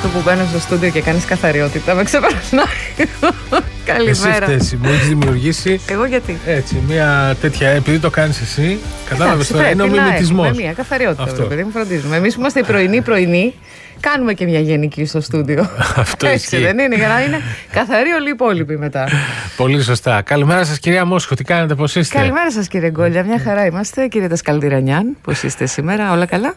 αυτό που μπαίνω στο στούντιο και κάνεις καθαριότητα. Με ξεπερνάει. Καλημέρα. Εσύ φταίει, μου έχεις δημιουργήσει. Εγώ γιατί? Έτσι, μια τέτοια. Επειδή το κάνεις εσύ, κατάλαβες τώρα, είναι ο μιμητισμός. Μια καθαριότητα, παιδί μου, φροντίζουμε. Εμείς που είμαστε οι πρωινοί, κάνουμε και μια γενική στο στούντιο. Αυτό έτσι δεν είναι, για να είναι καθαροί όλοι οι υπόλοιποι μετά. Πολύ σωστά. Καλημέρα σας, κυρία Μόσχο, τι κάνετε, πώς είστε? Καλημέρα σας, κύριε Γκόλια, μια χαρά είμαστε. Κύριε Δασκαλντιρανιάν, πώς είστε σήμερα, όλα καλά?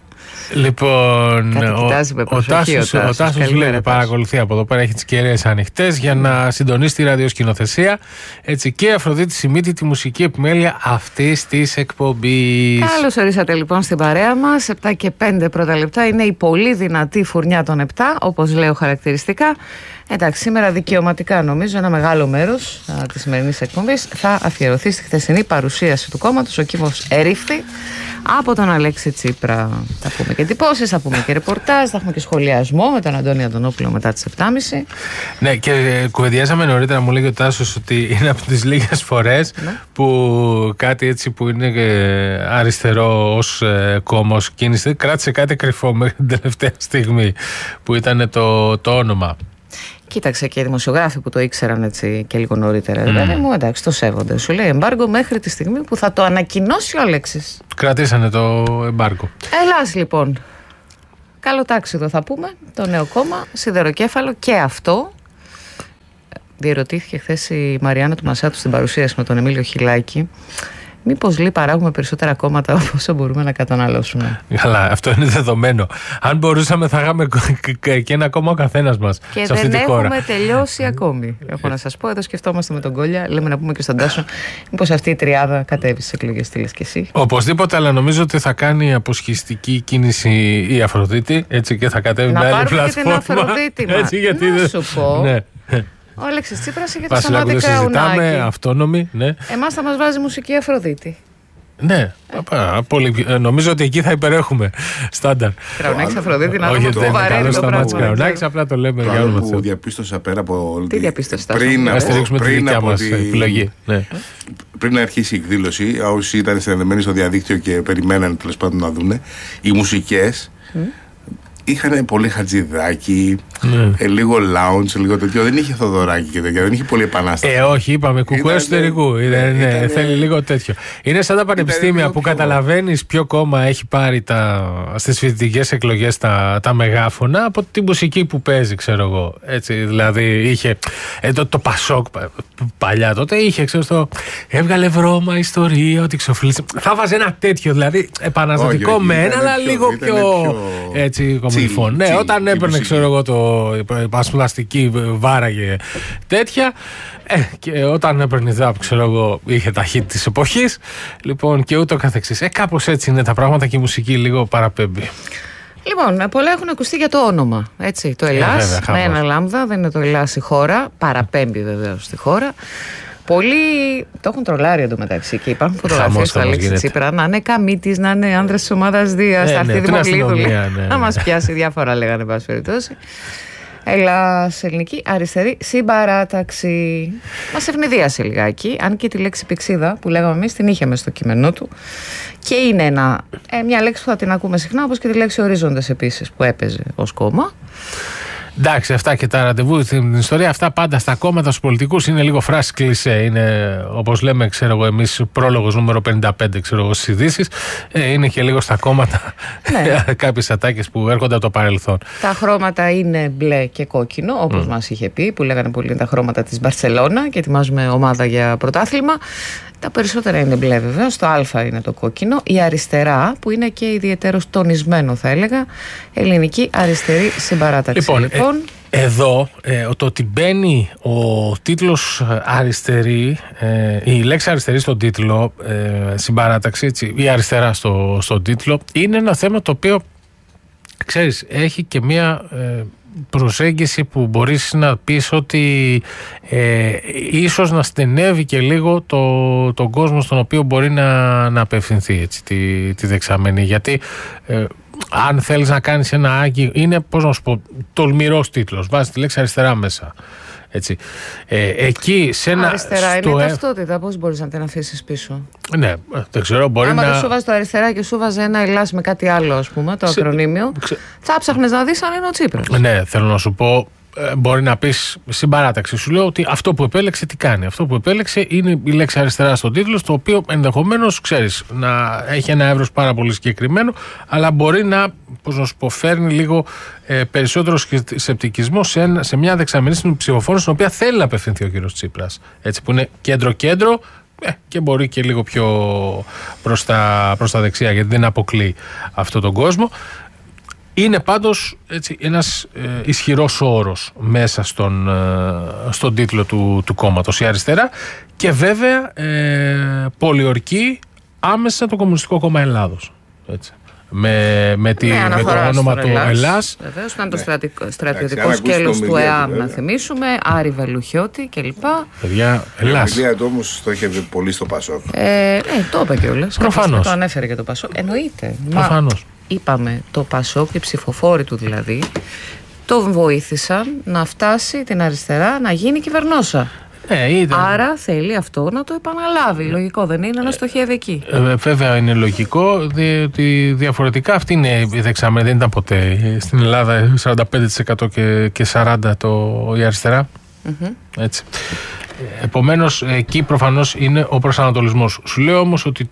Λοιπόν, ο Τάσος βλέπει, παρακολουθεί από εδώ πέρα, έχει τις κεραίες ανοιχτές για να συντονίσει τη ραδιοσκηνοθεσία. Έτσι, και Αφροδίτη Σιμίτη, τη μουσική επιμέλεια αυτής της εκπομπής. Καλώς ορίσατε λοιπόν στην παρέα μας. 7 και 5 πρώτα λεπτά είναι η πολύ δυνατή φουρνιά των 7, όπως λέω χαρακτηριστικά. Εντάξει, σήμερα δικαιωματικά νομίζω ένα μεγάλο μέρος της σημερινής εκπομπής θα αφιερωθεί στη χθεσινή παρουσίαση του κόμματος. Ο κύμος ερήφθη από τον Αλέξη Τσίπρα. Θα πούμε και εντυπώσεις, θα πούμε και ρεπορτάζ, θα έχουμε και σχολιασμό με τον Αντώνη Αντωνόπουλο μετά τις 7.30. Ναι, και κουβεντιάζαμε νωρίτερα, μου λέγει ο Τάσος ότι είναι από τις λίγες φορές που κάτι έτσι που είναι αριστερό ως κόμμα, ως κίνηση, κράτησε κάτι κρυφό μέχρι την τελευταία στιγμή που ήταν το όνομα. Κοίταξε, και οι δημοσιογράφοι που το ήξεραν έτσι και λίγο νωρίτερα. Δηλαδή μου, εντάξει, το σέβονται. Σου λέει εμπάργκο μέχρι τη στιγμή που θα το ανακοινώσει ο Αλέξης. Κρατήσανε το εμπάργκο. Ελλάς λοιπόν. Καλό τάξιδο θα πούμε. Το νέο κόμμα, σιδεροκέφαλο και αυτό. Διερωτήθηκε χθες η Μαριάννα του Μασάτου στην παρουσίαση με τον Εμίλιο Χιλάκη. Μήπως παράγουμε περισσότερα κόμματα από όσο μπορούμε να καταναλώσουμε. Καλά, αυτό είναι δεδομένο. Αν μπορούσαμε θα είχαμε και ένα κόμμα ο καθένας μας και σε αυτή τη χώρα. Και δεν έχουμε τελειώσει ακόμη. Έχω να σας πω, εδώ σκεφτόμαστε με τον Κόλια, λέμε να πούμε και στον Τάσο, μήπως αυτή η τριάδα κατέβει στις εκλογές, τι λες και εσύ? Οπωσδήποτε, αλλά νομίζω ότι θα κάνει αποσχιστική κίνηση η Αφροδίτη, έτσι, και θα κατέβει με άλλη πλατφόρμα. Να πάρουμε και την Αφροδίτη, έτσι, γιατί να σου πω. Ναι. Ο Αλέξης Τσίπρας είχε το Σταμάτη Κραουνάκη. Αυτόνομη, ναι. Εμάς θα μας βάζει μουσική Αφροδίτη. Ναι, νομίζω ότι εκεί θα υπερέχουμε. Στάνταρ. Κραουνάκης Αφροδίτη, να δούμε το βαραίνει το Σταμάτης Κραουνάκης, απλά το λέμε για όνομα που διαπίστωσα πέρα από. Τι διαπίστωσα? Να στηρίξουμε τη δικιά μας επιλογή. Πριν να αρχίσει η εκδήλωση, όσοι ήταν συνδεδεμένοι στο διαδίκτυο και περιμέναν τέλος πάντων να δούνε, οι μουσικές είχαν πολύ Χατζηδάκι, λίγο lounge, λίγο τέτοιο. Δεν είχε Θοδωράκι και τέτοια, δεν είχε πολύ επανάσταση. Όχι, είπαμε κουκουέ εσωτερικού. Θέλει λίγο τέτοιο. Είναι σαν τα πανεπιστήμια που καταλαβαίνεις ποιο κόμμα έχει πάρει στις φοιτητικές εκλογές τα μεγάφωνα από τη μουσική που παίζει, ξέρω εγώ. Έτσι, δηλαδή είχε το Πασόκ παλιά τότε, είχε, ξέρω, έβγαλε βρώμα, ιστορία, ότι ξοφλήσει. Θα βάζει ένα τέτοιο, δηλαδή επαναστατικό μεν, αλλά λίγο πιο έτσι. Λοιπόν, ναι, όταν έπαιρνε, ξέρω εγώ, το πασπλαστική βάραγε τέτοια, και όταν έπαιρνε ΔΑΠ, ξέρω εγώ, είχε τα hit της εποχής, λοιπόν, και ούτω καθεξής. Κάπως έτσι είναι τα πράγματα και η μουσική λίγο παραπέμπει. Λοιπόν, πολλά έχουν ακουστεί για το όνομα, έτσι, το Ελλάς, με ένα λάμδα, δεν είναι το Ελλάς η χώρα, παραπέμπει βεβαίως στη χώρα. Πολλοί το έχουν τρολάρει εντωμεταξύ και υπάρχουν φωτογραφίες του Αλέξη Τσίπρα να είναι Καμίτης, να είναι άνδρας της ομάδας Δίας, θα έρθει η Δημοκλήδου, να μας πιάσει, διάφορα λέγανε, εν πάση περιπτώσει. Ελλάς, ελληνική αριστερή συμπαράταξη. Μας ευνηδίασε λιγάκι, αν και τη λέξη πηξίδα που λέγαμε εμείς την είχε μες στο κείμενό του. Και είναι μια λέξη που θα την ακούμε συχνά, όπως και τη λέξη ορίζοντες επίσης που έπαιζε ως κόμμα. Εντάξει, αυτά και τα ραντεβού στην ιστορία, αυτά πάντα στα κόμματα, στους πολιτικούς είναι λίγο φράση κλισέ. Είναι, όπως λέμε, ξέρω εγώ, εμείς πρόλογος νούμερο 55, ξέρω εγώ, στις ειδήσεις. Είναι και λίγο στα κόμματα κάποιες ατάκες που έρχονται από το παρελθόν. Τα χρώματα είναι μπλε και κόκκινο, όπως μας είχε πει, που λέγανε πολύ, είναι τα χρώματα της Μπαρσελόνα και ετοιμάζουμε ομάδα για πρωτάθλημα. Τα περισσότερα είναι μπλε βεβαίως, το α είναι το κόκκινο. Η αριστερά, που είναι και ιδιαιτέρως τονισμένο θα έλεγα, ελληνική αριστερή συμπαράταξη. Λοιπόν, εδώ το ότι μπαίνει ο τίτλος αριστερή, η λέξη αριστερή στον τίτλο, συμπαράταξη, έτσι, ή αριστερά στον τίτλο, είναι ένα θέμα το οποίο, ξέρεις, έχει και μία προσέγγιση που μπορείς να πεις ότι ίσως να στενεύει και λίγο τον κόσμο στον οποίο μπορεί να απευθυνθεί, έτσι, τη δεξαμενή, γιατί αν θέλεις να κάνεις ένα άγγι, είναι, πώς να σου πω, τολμηρός τίτλος, βάζεις τη λέξη αριστερά μέσα. Έτσι. Εκεί σε ένα. Αριστερά είναι ταυτότητα. Πώς μπορείς να την αφήσεις πίσω? Ναι, δεν ξέρω. Μπορεί άμα να. δεν σου βάζει το αριστερά και σου βάζει ένα Ελλάς με κάτι άλλο, ας πούμε, το ακρονίμιο, θα ψάχνες να δεις αν είναι ο Τσίπρας. Ναι, θέλω να σου πω. Μπορεί να πεις στην παράταξη, σου λέω ότι αυτό που επέλεξε τι κάνει. Αυτό που επέλεξε είναι η λέξη αριστερά στον τίτλο, το οποίο ενδεχομένως, ξέρεις, να έχει ένα εύρος πάρα πολύ συγκεκριμένο, αλλά μπορεί να, πώς να σου πω, φέρνει λίγο περισσότερο σκεπτικισμό σε μια δεξαμενή ψηφοφόρων, στην οποία θέλει να απευθυνθεί ο κύριος Τσίπρας. Έτσι, που είναι κέντρο-κέντρο και μπορεί και λίγο πιο προς τα δεξιά, γιατί δεν αποκλείει αυτόν τον κόσμο. Είναι πάντως έτσι, ένας ισχυρός όρος μέσα στον τίτλο του κόμματος, η αριστερά, και βέβαια πολιορκεί άμεσα το Κομμουνιστικό Κόμμα Ελλάδος. Έτσι. Με το όνομα του Ελλάς. Βεβαίως, ήταν το στρατιωτικό σκέλος του ΕΑΜ, να θυμίσουμε, Άρη Βελουχιώτη κλπ. Παιδιά, Ελλάς. Η Αγγλία όμως στόχευε πολύ στο Πασόκ. Το είπε κιόλας. Προφανώς. Το ανέφερε και το Πασόκ. Εννοείται. Προφανώς. Είπαμε, το Πασόκ, οι ψηφοφόροι του δηλαδή, το βοήθησαν να φτάσει την αριστερά να γίνει κυβερνόσα. Άρα θέλει αυτό να το επαναλάβει. Λογικό δεν είναι να στοχεύει εκεί? Βέβαια είναι λογικό, διότι διαφορετικά αυτή είναι η δεξαμενή. Δεν ήταν ποτέ στην Ελλάδα 45% και 40% η αριστερά. Έτσι. Επομένως, εκεί προφανώς είναι ο προσανατολισμός. Σου λέω όμως ότι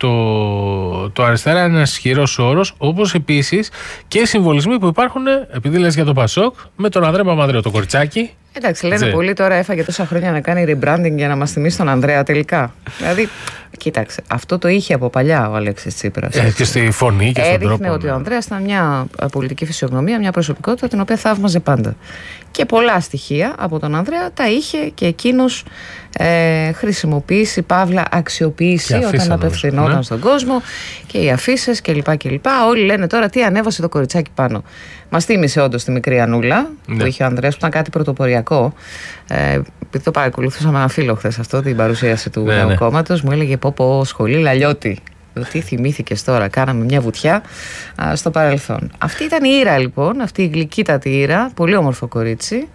το αριστερά είναι ένας ισχυρός όρος, όπως επίσης και οι συμβολισμοί που υπάρχουν, επειδή λες για το Πασόκ, με τον Ανδρέα Παπανδρέου, το κοριτσάκι. Εντάξει, λένε πολύ τώρα έφαγε τόσα χρόνια να κάνει rebranding για να μας θυμίσει τον Ανδρέα τελικά. Δηλαδή, κοίταξε, αυτό το είχε από παλιά ο Αλέξης Τσίπρας. Και στη φωνή και στον τρόπο. Έδειχνε ότι ο Ανδρέας ήταν μια πολιτική φυσιογνωμία, μια προσωπικότητα την οποία θαύμαζε πάντα. Και πολλά στοιχεία από τον Ανδρέα τα είχε και εκείνος χρησιμοποιήσει, παύλα αξιοποιήσει όταν απευθυνόταν στον κόσμο, και οι αφίσες κλπ. Όλοι λένε τώρα τι ανέβασε το κοριτσάκι πάνω. Μας θύμισε όντως τη μικρή Ανούλα που είχε ο Ανδρέας, που ήταν κάτι πρωτοποριακό. Επειδή το παρακολουθούσα με ένα φίλο χθες αυτό, την παρουσίαση του νέου κόμματος, μου έλεγε πω σχολή Λαλιώτη. Τι θυμήθηκες τώρα, κάναμε μια βουτιά στο παρελθόν. Αυτή ήταν η Ήρα λοιπόν, αυτή η γλυκύτατη Ήρα, πολύ όμορφο κορίτσι.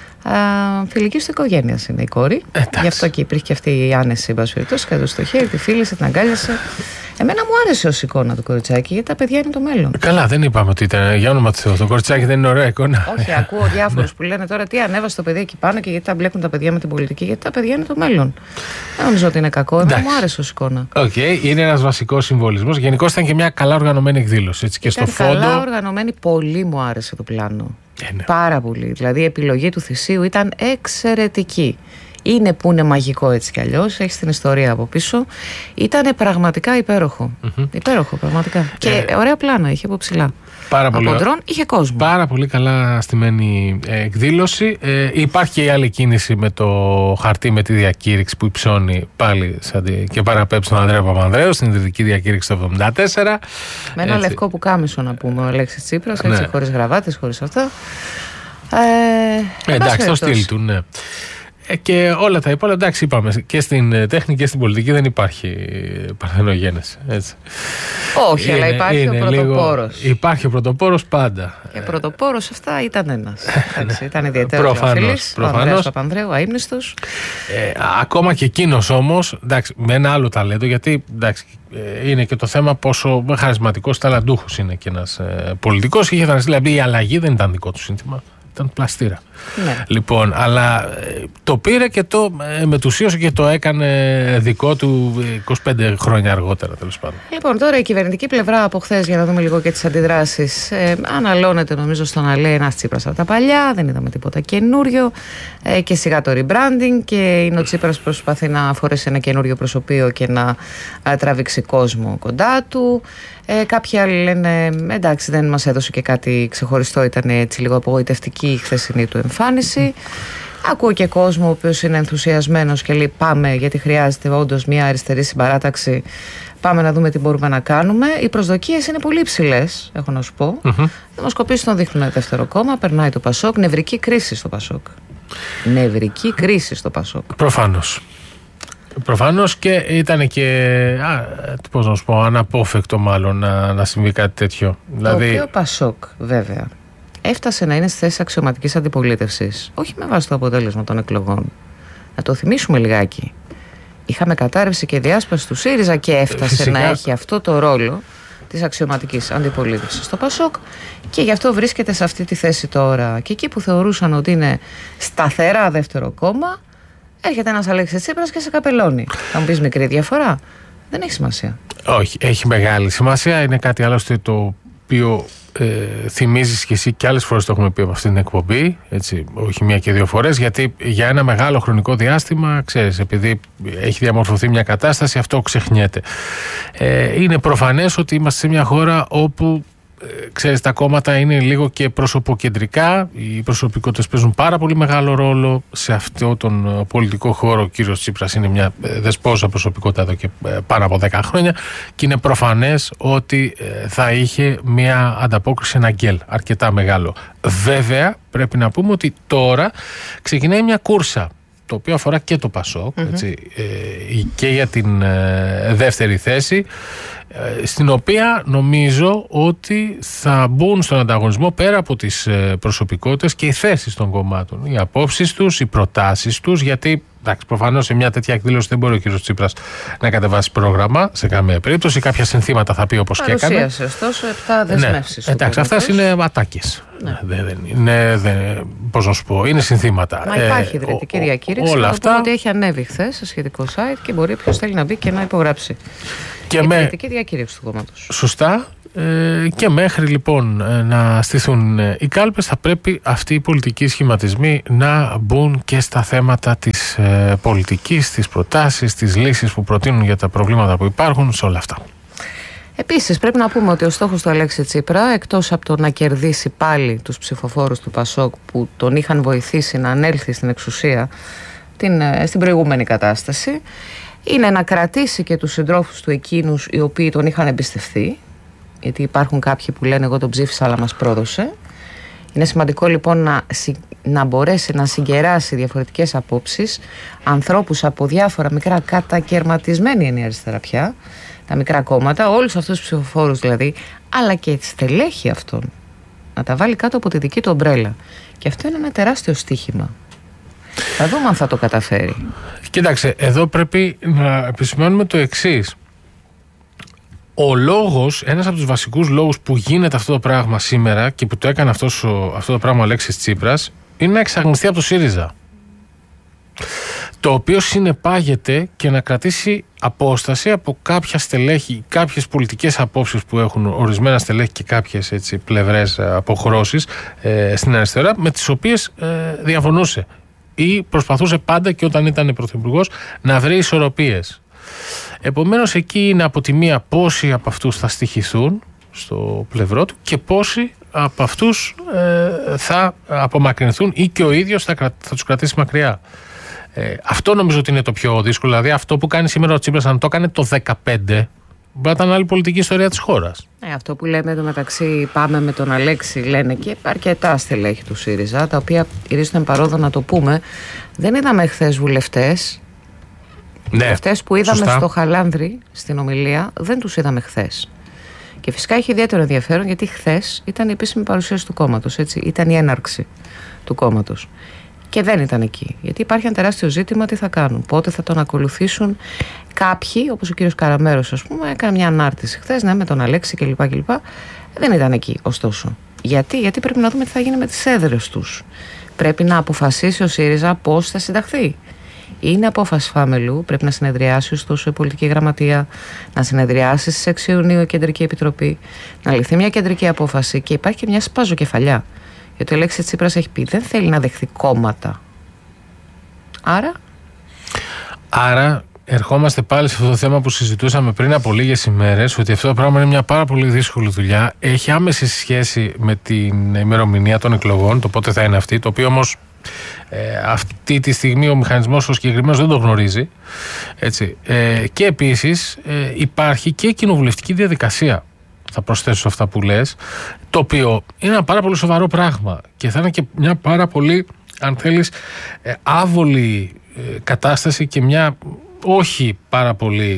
Φιλική του οικογένεια είναι η κόρη. Γι' αυτό και υπήρχε και αυτή η άνεση, εν πάση περιπτώσει, κάτω στο χέρι, τη φίλησε, την αγκάλιασε. Εμένα μου άρεσε ως εικόνα το κοριτσάκι, γιατί τα παιδιά είναι το μέλλον. Καλά, δεν είπαμε ότι ήταν. Για όνομα του Θεού, το κοριτσάκι δεν είναι ωραία εικόνα. Όχι, ακούω διάφορους που λένε τώρα τι ανέβασε το παιδί εκεί πάνω και γιατί τα μπλέκουν τα παιδιά με την πολιτική, γιατί τα παιδιά είναι το μέλλον. Δεν νομίζω ότι είναι κακό. Εμένα μου άρεσε ως εικόνα. Είναι ένας βασικός συμβολισμός. Γενικώς ήταν και μια καλά οργανωμένη εκδήλωση. Έτσι, και ήταν στο φόντο. Καλά οργανωμένη, πολύ μου άρεσε το πλάνο. Πάρα πολύ. Δηλαδή η επιλογή του θυσίου ήταν εξαιρετική. Είναι που είναι μαγικό έτσι κι αλλιώς. Έχει την ιστορία από πίσω. Ήτανε πραγματικά υπέροχο. Υπέροχο, πραγματικά. Και ωραία πλάνα είχε από ψηλά. Από ντρόν είχε κόσμο. Πάρα πολύ καλά στημένη εκδήλωση. Υπάρχει και η άλλη κίνηση με το χαρτί με τη διακήρυξη που υψώνει πάλι και παραπέμψει τον Ανδρέα Παπανδρέου στην ιδρυτική διακήρυξη το 1974. Με ένα λευκό πουκάμισο να πούμε, ο Αλέξης Τσίπρας, έτσι, χωρίς γραβάτες, χωρίς αυτά. Εντάξει, το στυλ του, ναι. Και όλα τα υπόλοιπα, εντάξει, είπαμε, και στην τέχνη και στην πολιτική δεν υπάρχει παρθενογένεση. Έτσι. Όχι, αλλά υπάρχει ο πρωτοπόρος. Υπάρχει ο πρωτοπόρος πάντα. Και πρωτοπόρος αυτά ήταν ένας. Ήταν ιδιαίτερος ο Ανδρέας Παπανδρέου, αείμνηστος. Ακόμα και εκείνος όμως, εντάξει, με ένα άλλο ταλέντο, γιατί εντάξει, είναι και το θέμα πόσο χαρισματικός, ταλαντούχος είναι και ένας πολιτικός. Είχε δραστεί, δηλαδή η αλλαγή δεν ήταν δικό του σύνθημα. Ήταν πλαστήρα. Ναι. Λοιπόν, αλλά το πήρε και το μετουσίωσε και το έκανε δικό του 25 χρόνια αργότερα, τέλος πάντων. Λοιπόν, τώρα η κυβερνητική πλευρά από χθες, για να δούμε λίγο και τις αντιδράσεις, αναλώνεται νομίζω στο να λέει ένας Τσίπρας από τα παλιά, δεν είδαμε τίποτα καινούριο, και σιγά το rebranding, και είναι ο Τσίπρας που προσπαθεί να φορέσει ένα καινούριο προσωπείο και να τραβήξει κόσμο κοντά του. Κάποιοι άλλοι λένε εντάξει, δεν μας έδωσε και κάτι ξεχωριστό, ήταν έτσι λίγο απογοητευτική η χθεσινή του εμφάνιση. Ακούω και κόσμο ο οποίος είναι ενθουσιασμένος και λέει πάμε, γιατί χρειάζεται όντως μια αριστερή συμπαράταξη, πάμε να δούμε τι μπορούμε να κάνουμε. Οι προσδοκίες είναι πολύ υψηλές, έχω να σου πω. Δημοσκοπήσεις τον δείχνουν δεύτερο κόμμα, περνάει το Πασόκ, νευρική κρίση στο Πασόκ. Νευρική κρίση στο Πασόκ. Προφανώς, και ήταν και πώς να σου πω, αναπόφευκτο μάλλον να συμβεί κάτι τέτοιο. Το οποίο Πασόκ βέβαια έφτασε να είναι στη θέση αξιωματικής αντιπολίτευσης, όχι με βάση το αποτέλεσμα των εκλογών. Να το θυμίσουμε λιγάκι. Είχαμε κατάρρευση και διάσπαση του ΣΥΡΙΖΑ και έφτασε φυσικά να έχει αυτό το ρόλο της αξιωματικής αντιπολίτευσης στο ΠΑΣΟΚ, και γι' αυτό βρίσκεται σε αυτή τη θέση τώρα. Και εκεί που θεωρούσαν ότι είναι σταθερά δεύτερο κόμμα, έρχεται ένας Αλέξης Τσίπρας και σε καπελώνει. Θα μου πεις μικρή διαφορά? Δεν έχει σημασία. Όχι, έχει μεγάλη σημασία. Είναι κάτι άλλωστε το οποίο θυμίζεις και εσύ, και άλλες φορές το έχουμε πει από αυτή την εκπομπή, έτσι, όχι μία και δύο φορές, γιατί για ένα μεγάλο χρονικό διάστημα, ξέρεις, επειδή έχει διαμορφωθεί μια κατάσταση, αυτό ξεχνιέται. Είναι προφανές ότι είμαστε σε μια χώρα όπου, ξέρεις, τα κόμματα είναι λίγο και προσωποκεντρικά. Οι προσωπικότητες παίζουν πάρα πολύ μεγάλο ρόλο σε αυτό τον πολιτικό χώρο. Ο κύριος Τσίπρας είναι μια δεσπόζουσα προσωπικότητα εδώ και πάνω από 10 χρόνια, και είναι προφανές ότι θα είχε μια ανταπόκριση, ένα γκέλ αρκετά μεγάλο. Βέβαια, πρέπει να πούμε ότι τώρα ξεκινάει μια κούρσα, το οποίο αφορά και το ΠΑΣΟΚ, έτσι, και για την δεύτερη θέση, στην οποία νομίζω ότι θα μπουν στον ανταγωνισμό, πέρα από τις προσωπικότητες, και οι θέσεις των κομμάτων, οι απόψεις τους, οι προτάσεις τους, γιατί εντάξει, προφανώς σε μια τέτοια εκδήλωση δεν μπορεί ο κ. Τσίπρας να κατεβάσει πρόγραμμα σε καμία περίπτωση. Κάποια συνθήματα θα πει όπως και έκανε. Παρουσίασε ωστόσο 7 δεσμεύσεις. Ναι, εντάξει, αυτά είναι ατάκες. Ναι. Πώς να σου πω, είναι συνθήματα. Μα υπάρχει ιδρυτική διακήρυξη. Όλα αυτά. Ότι έχει ανέβει χθες σε σχετικό site και μπορεί όποιος θέλει να μπει και να υπογράψει. Και ιδρυτική διακήρυξη του κόμματος. Σωστά. Και μέχρι λοιπόν να στηθούν οι κάλπες, θα πρέπει αυτοί οι πολιτικοί σχηματισμοί να μπουν και στα θέματα της πολιτικής, τις προτάσεις, τις λύσεις που προτείνουν για τα προβλήματα που υπάρχουν, σε όλα αυτά. Επίσης πρέπει να πούμε ότι ο στόχος του Αλέξη Τσίπρα, εκτός από το να κερδίσει πάλι τους ψηφοφόρους του ΠΑΣΟΚ που τον είχαν βοηθήσει να ανέλθει στην εξουσία στην προηγούμενη κατάσταση, είναι να κρατήσει και τους συντρόφους του, εκείνους οι οποίοι τον είχαν εμπιστευτεί. Γιατί υπάρχουν κάποιοι που λένε εγώ τον ψήφισα αλλά μας πρόδωσε. Είναι σημαντικό λοιπόν να μπορέσει να συγκεράσει διαφορετικές απόψεις, ανθρώπους από διάφορα μικρά, κατακαιρματισμένη είναι η αριστερά πια, τα μικρά κόμματα, όλους αυτούς τους ψηφοφόρους δηλαδή, αλλά και στελέχη αυτών, να τα βάλει κάτω από τη δική του ομπρέλα. Και αυτό είναι ένα τεράστιο στοίχημα. Θα δούμε αν θα το καταφέρει. Κοίταξε, εδώ πρέπει να επισημάνουμε το εξής. Ο λόγος, ένας από τους βασικούς λόγους που γίνεται αυτό το πράγμα σήμερα και που το έκανε αυτό το πράγμα ο Αλέξης Τσίπρας, είναι να εξαγνιστεί από το ΣΥΡΙΖΑ. Το οποίο συνεπάγεται και να κρατήσει απόσταση από κάποια στελέχη, κάποιες πολιτικές απόψεις που έχουν ορισμένα στελέχη και κάποιες έτσι, πλευρές αποχρώσεις στην αριστερά, με τις οποίες διαφωνούσε ή προσπαθούσε πάντα, και όταν ήταν πρωθυπουργός, να βρει ισορροπίες. Επομένως εκεί είναι από τη μία πόσοι από αυτούς θα στοιχηθούν στο πλευρό του και πόσοι από αυτούς θα απομακρυνθούν ή και ο ίδιος θα τους κρατήσει μακριά. Αυτό νομίζω ότι είναι το πιο δύσκολο. Δηλαδή αυτό που κάνει σήμερα ο Τσίπρας, αν το έκανε το 2015, μπορεί να ήταν άλλη πολιτική ιστορία της χώρας. Αυτό που λέμε εδώ μεταξύ, πάμε με τον Αλέξη, λένε και αρκετά στελέχη του ΣΥΡΙΖΑ, τα οποία ηρίστον παρόδο να το πούμε, δεν είδαμε χθες βουλευτές. Ναι, αυτές που είδαμε σωστά στο Χαλάνδρη στην ομιλία δεν τους είδαμε χθες. Και φυσικά έχει ιδιαίτερο ενδιαφέρον γιατί χθες ήταν η επίσημη παρουσίαση του κόμματος, έτσι, ήταν η έναρξη του κόμματος. Και δεν ήταν εκεί. Γιατί υπάρχει ένα τεράστιο ζήτημα τι θα κάνουν, πότε θα τον ακολουθήσουν. Κάποιοι, όπως ο κύριος Καραμέρος, ας πούμε, έκανε μια ανάρτηση χθες, ναι, με τον Αλέξη κλπ. Δεν ήταν εκεί, ωστόσο. Γιατί πρέπει να δούμε τι θα γίνει με τις έδρες τους. Πρέπει να αποφασίσει ο ΣΥΡΙΖΑ πώς θα συνταχθεί. Είναι απόφαση φάμελου, πρέπει να συνεδριάσει ωστόσο η πολιτική γραμματεία, να συνεδριάσει στις 6 Ιουνίου η Κεντρική Επιτροπή, να ληφθεί μια κεντρική απόφαση και υπάρχει και μια σπάζοκεφαλιά. Γιατί ο Αλέξης Τσίπρας έχει πει δεν θέλει να δεχθεί κόμματα. Άρα ερχόμαστε πάλι σε αυτό το θέμα που συζητούσαμε πριν από λίγες ημέρες, ότι αυτό το πράγμα είναι μια πάρα πολύ δύσκολη δουλειά. Έχει άμεση σχέση με την ημερομηνία των εκλογών, το πότε θα είναι αυτή, το οποίο όμως αυτή τη στιγμή ο μηχανισμός ο συγκεκριμένος δεν το γνωρίζει. Έτσι. Και επίσης υπάρχει και κοινοβουλευτική διαδικασία. Θα προσθέσω σε αυτά που λες, το οποίο είναι ένα πάρα πολύ σοβαρό πράγμα και θα είναι και μια πάρα πολύ, αν θέλεις, άβολη κατάσταση και μια όχι πάρα πολύ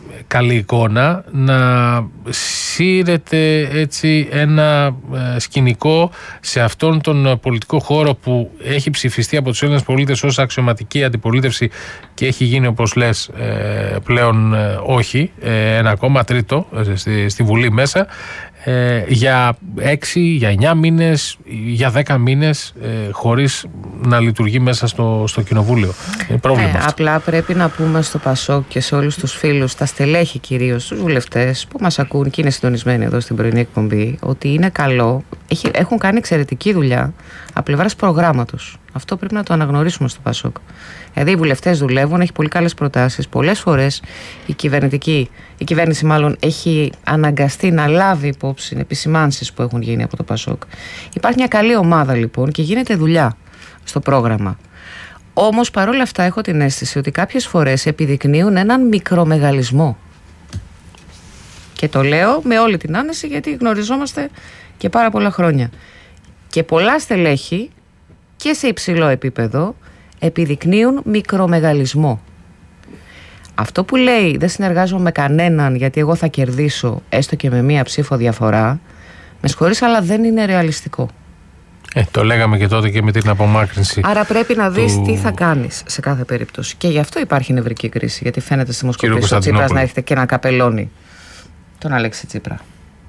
καλή εικόνα να σύρεται έτσι ένα σκηνικό σε αυτόν τον πολιτικό χώρο που έχει ψηφιστεί από τους Έλληνες πολίτες ως αξιωματική αντιπολίτευση και έχει γίνει, όπως λες, πλέον όχι, ένα ακόμα τρίτο στη Βουλή μέσα, για 6, για 9 μήνες, για 10 μήνες χωρίς να λειτουργεί μέσα στο κοινοβούλιο. Είναι πρόβλημα. Απλά πρέπει να πούμε στο ΠΑΣΟΚ και σε όλους τους φίλους, τα στελέχη κυρίως, τους βουλευτές που μας ακούν και είναι συντονισμένοι εδώ στην πρωινή εκπομπή, ότι είναι καλό, έχουν κάνει εξαιρετική δουλειά από πλευράς προγράμματος. Αυτό πρέπει να το αναγνωρίσουμε στο ΠΑΣΟΚ. Δηλαδή οι βουλευτές δουλεύουν, έχει πολύ καλές προτάσεις. Πολλές φορές η κυβέρνηση μάλλον έχει αναγκαστεί να λάβει υπόψη επισημάνσεις που έχουν γίνει από το ΠΑΣΟΚ. Υπάρχει μια καλή ομάδα λοιπόν και γίνεται δουλειά στο πρόγραμμα. Όμως παρόλα αυτά έχω την αίσθηση ότι κάποιες φορές επιδεικνύουν έναν μικρομεγαλισμό. Και το λέω με όλη την άνεση γιατί γνωριζόμαστε και πάρα πολλά χρόνια. Και πολλά στελέχη και σε υψηλό επίπεδο επιδεικνύουν μικρομεγαλισμό. Αυτό που λέει δεν συνεργάζομαι με κανέναν γιατί εγώ θα κερδίσω έστω και με μία ψήφο διαφορά, με συγχωρείς αλλά δεν είναι ρεαλιστικό. Το λέγαμε και τότε και με την απομάκρυνση. Άρα πρέπει να δεις τι θα κάνεις σε κάθε περίπτωση. Και γι' αυτό υπάρχει νευρική κρίση, γιατί φαίνεται στη δημοσκοπήσεις ο Τσίπρας να έρχεται και να καπελώνει τον Αλέξη Τσίπρα.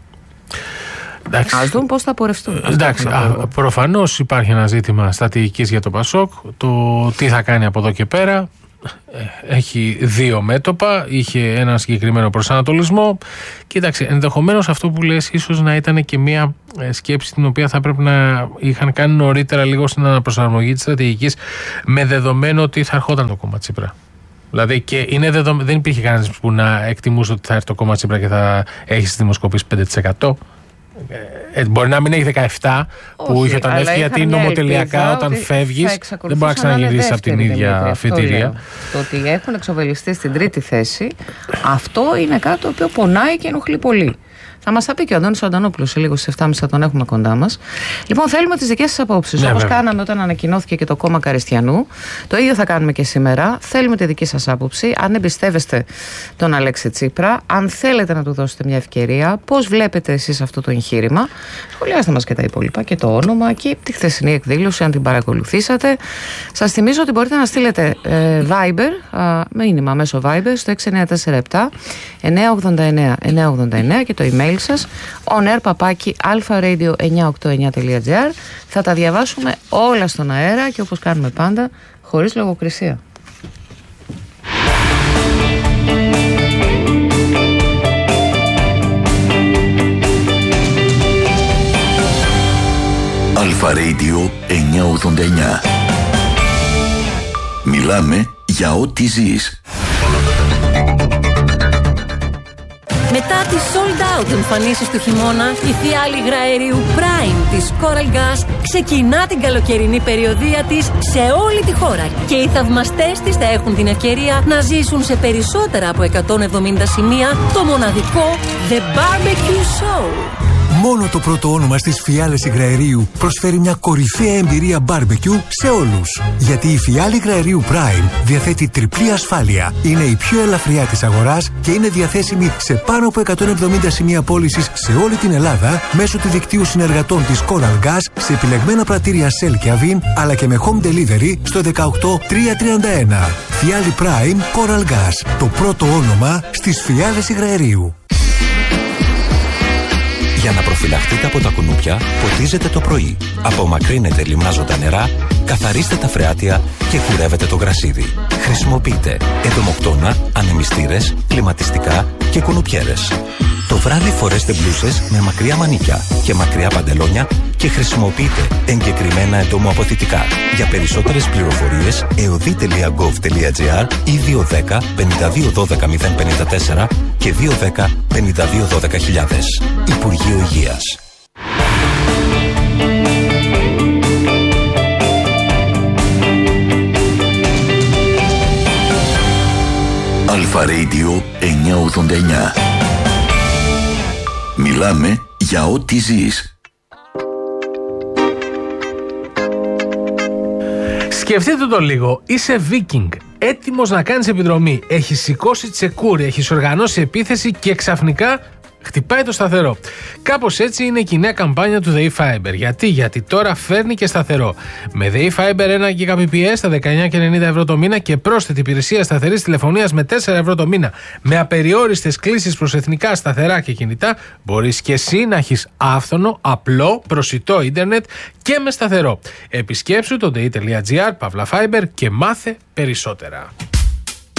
Ας δούμε πώς θα πορευτούν. Εντάξει, προφανώς υπάρχει ένα ζήτημα στρατηγικής για το ΠΑΣΟΚ. Το τι θα κάνει από εδώ και πέρα. Έχει δύο μέτωπα, είχε ένα συγκεκριμένο προσανατολισμό. Κοίταξε, ενδεχομένως αυτό που λες ίσως να ήταν και μια σκέψη την οποία θα πρέπει να είχαν κάνει νωρίτερα λίγο στην αναπροσαρμογή της στρατηγικής, με δεδομένο ότι θα ερχόταν το κόμμα Τσίπρα. Δηλαδή και δεν υπήρχε κανένας που να εκτιμούσε ότι θα έρθει το κόμμα Τσίπρα και θα έχει στις δημοσκοπήσεις 5%. Μπορεί να μην έχει 17% που είχε όταν έφυγε, γιατί νομοτελειακά όταν φεύγεις δεν μπορεί να ξαναγυρίσεις από την ίδια φετηρία. Το ότι έχουν εξοβελιστεί στην τρίτη θέση, αυτό είναι κάτι το οποίο πονάει και ενοχλεί πολύ. Θα μας τα πει και ο Αντώνης Αντωνόπουλος σε λίγο στις 7.30 θα τον έχουμε κοντά μας. Λοιπόν, θέλουμε τις δικές σας απόψεις. Όπως κάναμε όταν ανακοινώθηκε και το κόμμα Καριστιανού, το ίδιο θα κάνουμε και σήμερα. Θέλουμε τη δική σας άποψη. Αν εμπιστεύεστε τον Αλέξη Τσίπρα, αν θέλετε να του δώσετε μια ευκαιρία, πώς βλέπετε εσείς αυτό το εγχείρημα. Σχολιάστε μας και τα υπόλοιπα και το όνομα και τη χθεσινή εκδήλωση, αν την παρακολουθήσατε. Σας θυμίζω ότι μπορείτε να στείλετε Viber, μήνυμα μέσω Viber στο 6947 989 989 και το email σας onair@alpharadio989.gr. Θα τα διαβάσουμε όλα στον αέρα και όπως κάνουμε πάντα, χωρίς λογοκρισία. Alpha Radio 989. Μιλάμε για ό,τι ζεις. Μετά τις sold out εμφανίσεις του χειμώνα, η θεία άλυγρα αερίου Prime της Coral Gas ξεκινά την καλοκαιρινή περιοδεία της σε όλη τη χώρα και οι θαυμαστές της θα έχουν την ευκαιρία να ζήσουν σε περισσότερα από 170 σημεία το μοναδικό The Barbecue Show. Μόνο το πρώτο όνομα στις φιάλες υγραερίου προσφέρει μια κορυφαία εμπειρία barbecue σε όλους. Γιατί η φιάλη υγραερίου Prime διαθέτει τριπλή ασφάλεια. Είναι η πιο ελαφριά της αγοράς και είναι διαθέσιμη σε πάνω από 170 σημεία πώλησης σε όλη την Ελλάδα μέσω του δικτύου συνεργατών της Coral Gas σε επιλεγμένα πρατήρια Shell και Avin, αλλά και με home delivery στο 18331. Φιάλη Prime Coral Gas. Το πρώτο όνομα στις φιάλες υγραερίου. Για να προφυλαχτείτε από τα κουνούπια, ποτίζετε το πρωί. Απομακρύνετε λιμνάζοντα νερά, καθαρίστε τα φρεάτια και κουρεύετε το γρασίδι. Χρησιμοποιείτε εντομοκτώνα, ανεμιστήρες, κλιματιστικά και κουνουπιέρες. Το βράδυ φορέστε μπλούσες με μακριά μανίκια και μακριά παντελόνια και χρησιμοποιείτε εγκεκριμένα εντομοαποθητικά. Για περισσότερες πληροφορίες, eodi.gov.gr ή 210 52 12 054 και 210 52 12 000. Υπουργείο Υγείας. Alpha Radio 989. Μιλάμε για ό,τι ζεις. Σκεφτείτε το λίγο. Είσαι Viking, έτοιμος να κάνεις επιδρομή. Έχεις σηκώσει τσεκούρι, έχεις οργανώσει επίθεση και ξαφνικά χτυπάει το σταθερό. Κάπως έτσι είναι και η νέα καμπάνια του DayFiber. Γιατί τώρα φέρνει και σταθερό. Με DayFiber 1 Gbps στα 19,90 ευρώ το μήνα και πρόσθετη υπηρεσία σταθερής τηλεφωνίας με 4 ευρώ το μήνα, με απεριόριστες κλήσεις προς εθνικά σταθερά και κινητά, μπορείς και εσύ να έχεις άφθονο, απλό, προσιτό ίντερνετ και με σταθερό. Επισκέψου το day.gr/fiber και μάθε περισσότερα.